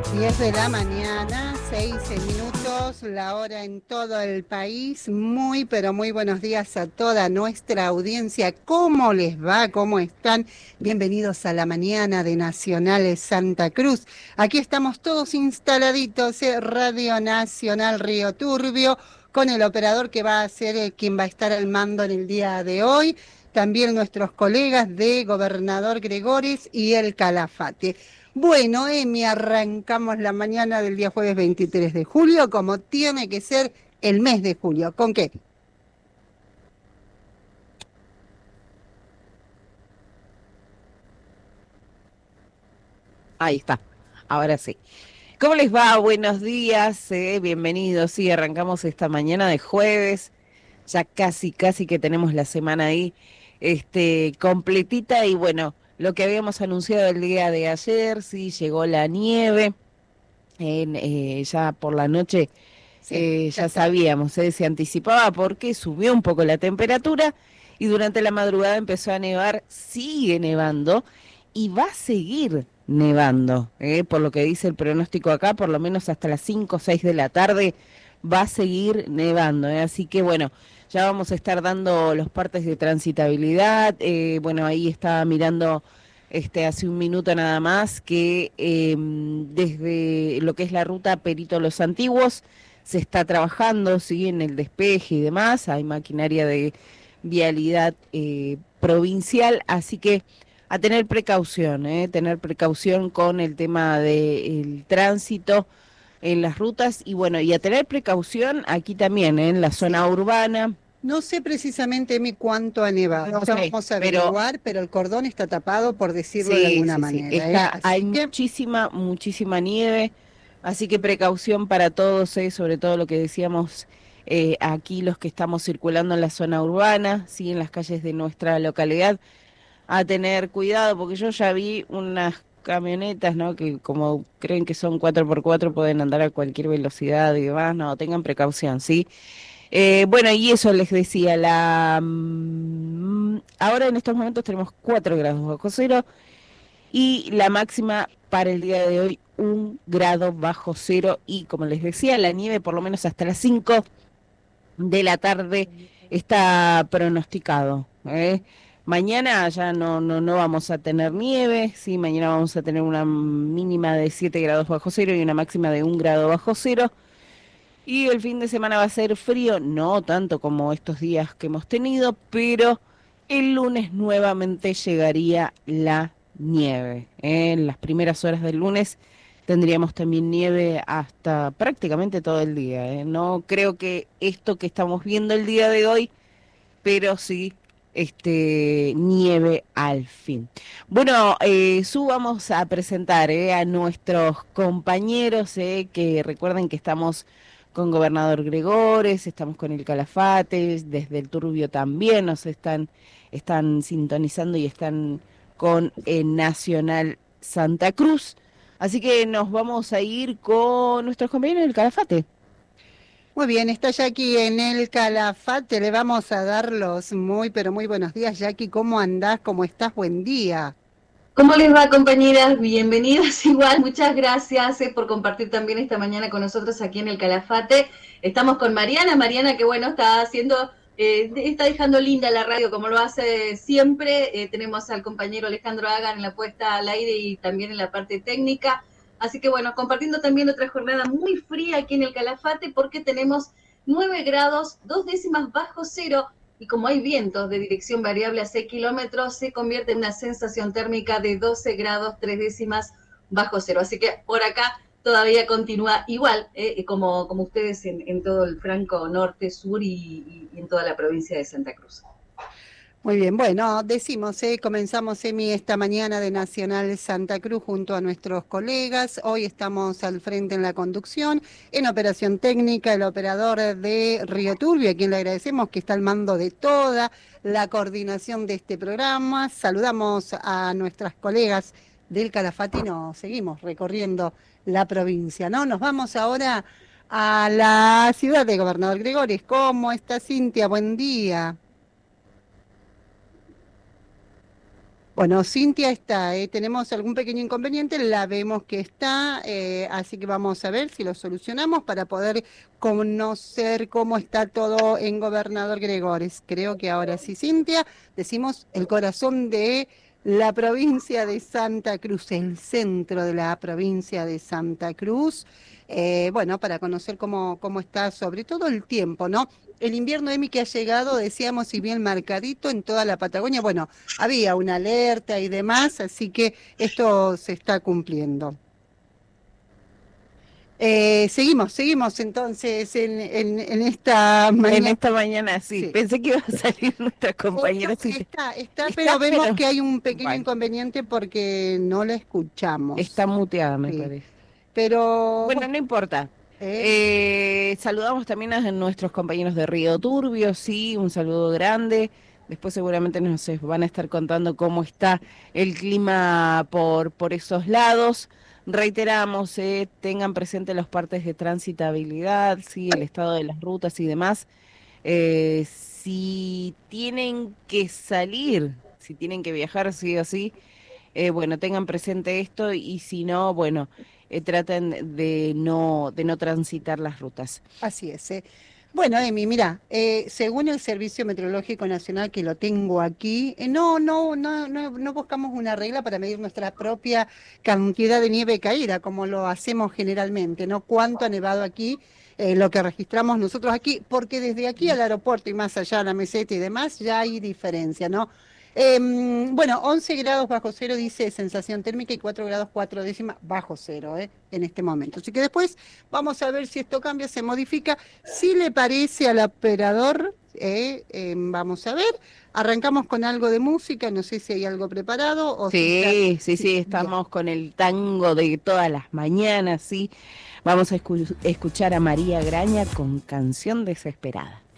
10 de la mañana, 6 minutos, la hora en todo el país. Muy, pero muy buenos días a toda nuestra audiencia. ¿Cómo les va? ¿Cómo están? Bienvenidos a la mañana de Nacionales Santa Cruz. Aquí estamos todos instaladitos en Radio Nacional Río Turbio, con el operador que va a ser quien va a estar al mando en el día de hoy. También nuestros colegas de Gobernador Gregores y el Calafate. Bueno, Emi, arrancamos la mañana del día jueves 23 de julio, como tiene que ser el mes de julio. ¿Con qué? Ahí está, ahora sí. ¿Cómo les va? Buenos días, bienvenidos. Sí, arrancamos esta mañana de jueves, ya casi que tenemos la semana ahí, completita y bueno, lo que habíamos anunciado el día de ayer, sí, llegó la nieve, ya por la noche Sí, ya ya está. sabíamos, se anticipaba porque subió un poco la temperatura y durante la madrugada empezó a nevar, sigue nevando y va a seguir nevando, por lo que dice el pronóstico acá, por lo menos hasta las 5 o 6 de la tarde va a seguir nevando, así que bueno, ya vamos a estar dando los partes de transitabilidad, bueno, ahí estaba mirando hace un minuto nada más que desde lo que es la ruta Perito Los Antiguos se está trabajando, sí, en el despeje y demás, hay maquinaria de vialidad provincial, así que a tener precaución con el tema del tránsito en las rutas y bueno, y a tener precaución aquí también, en la zona Sí. urbana, No sé precisamente, Emi, cuánto ha nevado. no Ya sé, vamos a pero averiguar, pero el cordón está tapado, por decirlo de sí, alguna sí, sí. manera, ¿eh? Hay Así que, muchísima nieve, así que precaución para todos, sobre todo lo que decíamos aquí, los que estamos circulando en la zona urbana, sí, en las calles de nuestra localidad, a tener cuidado, porque yo ya vi unas camionetas, ¿no? Que como creen que son 4x4 pueden andar a cualquier velocidad y demás, no, tengan precaución, ¿sí? Bueno, y eso les decía, ahora en estos momentos tenemos 4 grados bajo cero y la máxima para el día de hoy 1 grado bajo cero y como les decía, la nieve por lo menos hasta las 5 de la tarde está pronosticado. Mañana ya no vamos a tener nieve, sí, mañana vamos a tener una mínima de 7 grados bajo cero y una máxima de 1 grado bajo cero. Y el fin de semana va a ser frío, no tanto como estos días que hemos tenido, pero el lunes nuevamente llegaría la nieve. En las primeras horas del lunes tendríamos también nieve hasta prácticamente todo el día. No creo que esto que estamos viendo el día de hoy, pero sí nieve al fin. Bueno, vamos a presentar a nuestros compañeros, que recuerden que estamos con Gobernador Gregores, estamos con el Calafate, desde el Turbio también están sintonizando y están con Nacional Santa Cruz. Así que nos vamos a ir con nuestros compañeros del Calafate. muy bien, está Jackie en el Calafate. Le vamos a dar los muy, pero muy buenos días, Jackie. ¿Cómo andás? ¿Cómo estás? Buen día. ¿Cómo les va, compañeras? Bienvenidas igual. Muchas gracias por compartir también esta mañana con nosotros aquí en el Calafate. Estamos con Mariana. Mariana, que bueno, está dejando linda la radio como lo hace siempre. Tenemos al compañero Alejandro Hagan en la puesta al aire y también en la parte técnica. Así que bueno, compartiendo también otra jornada muy fría aquí en el Calafate porque tenemos 9 grados, 2 décimas bajo cero. Y como hay vientos de dirección variable a 6 kilómetros, se convierte en una sensación térmica de 12 grados 3 décimas bajo cero. Así que por acá todavía continúa igual, como ustedes en todo el franco norte, sur y en toda la provincia de Santa Cruz. Muy bien, bueno, decimos, comenzamos, Emi, esta mañana de Nacional Santa Cruz junto a nuestros colegas. Hoy estamos al frente en la conducción, en operación técnica, el operador de Río Turbio, a quien le agradecemos que está al mando de toda la coordinación de este programa. Saludamos a nuestras colegas del Calafate y nos seguimos recorriendo la provincia, ¿no? Nos vamos ahora a la ciudad de Gobernador Gregores. ¿Cómo está, Cintia? Buen día. Bueno, Cintia está, tenemos algún pequeño inconveniente, la vemos que está, así que vamos a ver si lo solucionamos para poder conocer cómo está todo en Gobernador Gregores. Creo que ahora sí, Cintia, decimos el corazón de la provincia de Santa Cruz, el centro de la provincia de Santa Cruz, bueno, para conocer cómo está sobre todo el tiempo, ¿no? El invierno, Emi, que ha llegado, decíamos, si bien marcadito en toda la Patagonia, bueno, había una alerta y demás, así que esto se está cumpliendo. Seguimos entonces en esta En mañana. esta mañana, sí. Sí. Pensé que iba a salir nuestra compañera. Está, pero vemos que hay un pequeño bueno, inconveniente porque no la escuchamos. está muteada, me Sí. parece. Pero Bueno, no importa. Saludamos también a nuestros compañeros de Río Turbio, sí, un saludo grande. Después seguramente nos van a estar contando cómo está el clima por esos lados. Reiteramos, tengan presente los partes de transitabilidad, sí, el estado de las rutas y demás. Si tienen que salir, si tienen que viajar sí o sí, bueno, tengan presente esto y si no, bueno, traten de no transitar las rutas. así es. Bueno, Emi, mira, según el Servicio Meteorológico Nacional, que lo tengo aquí, no buscamos una regla para medir nuestra propia cantidad de nieve caída, como lo hacemos generalmente, ¿no? Cuánto ha nevado aquí, lo que registramos nosotros aquí, porque desde aquí al aeropuerto y más allá, la meseta y demás, ya hay diferencia, ¿no? Bueno, 11 grados bajo cero dice sensación térmica y 4 grados 4 décimas bajo cero, en este momento. Así que después vamos a ver si esto cambia, se modifica. Si le parece al operador, vamos a ver. Arrancamos con algo de música, no sé si hay algo preparado. O Sí, si sí, estamos con el tango de todas las mañanas, sí. Vamos a escuchar a María Graña con Canción Desesperada.